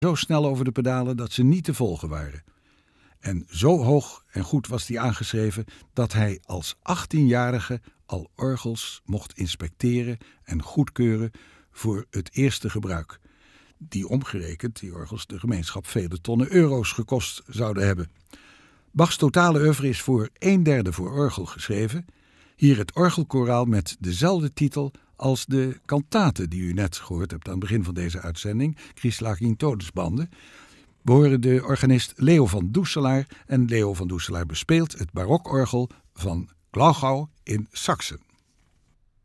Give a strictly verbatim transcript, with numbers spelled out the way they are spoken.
zo snel over de pedalen dat ze niet te volgen waren. En zo hoog en goed was die aangeschreven dat hij als achttienjarige al orgels mocht inspecteren en goedkeuren voor het eerste gebruik. Die omgerekend, die orgels, de gemeenschap vele tonnen euro's gekost zouden hebben. Bachs totale oeuvre is voor een derde voor orgel geschreven. Hier het orgelkoraal met dezelfde titel als de kantate die u net gehoord hebt aan het begin van deze uitzending, Christ lag in Todesbande. We horen de organist Leo van Doeselaar en Leo van Doeselaar bespeelt het barokorgel van Glauchau in Saksen.